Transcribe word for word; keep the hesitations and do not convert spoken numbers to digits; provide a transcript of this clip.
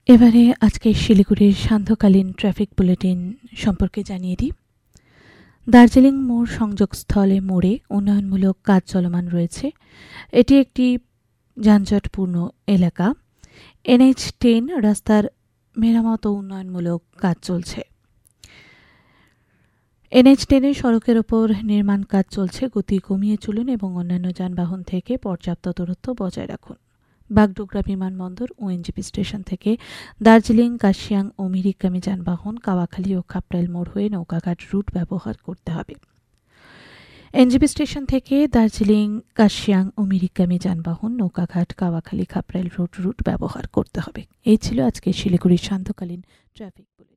এবারে আজকে শিলিগুড়ির সান্ধ্যকালীন ট্রাফিক বুলেটিন সম্পর্কে জানিয়ে দিই। দার্জিলিং মোড় সংযোগস্থলে মোড়ে উন্নয়নমূলক কাজ চলমান রয়েছে। এটি একটি যানজটপূর্ণ এলাকা। এনএইচ টেন রাস্তার মেরামত ও উন্নয়নমূলক কাজ চলছে। এনএইচ টেনের সড়কের ওপর নির্মাণ কাজ চলছে। গতি কমিয়ে চলুন এবং অন্যান্য যানবাহন থেকে পর্যাপ্ত দূরত্ব বজায় রাখুন। বাগডোগরা বিমানবন্দর ও এনজিপি স্টেশন থেকে দার্জিলিং, কাশিয়াং ও মিরিকগামী যানবাহন কাওয়াখালী ও খাপড়াইল মোড় হয়ে নৌকাঘাট রুট ব্যবহার করতে হবে। এনজিপি স্টেশন থেকে দার্জিলিং, কাশিয়াং ও মিরিকগামী যানবাহন নৌকাঘাট, কাওয়াখালী, খাপড়াইল রোড রুট ব্যবহার করতে হবে। এই ছিল আজকে শিলিগুড়ির সান্ধ্যকালীন ট্রাফিক।